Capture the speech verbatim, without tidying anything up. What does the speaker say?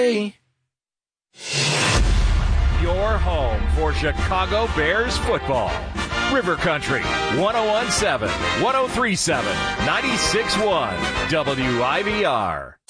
Your home for Chicago Bears football. River Country, one oh one point seven, one oh three point seven, ninety-six point one, W I V R.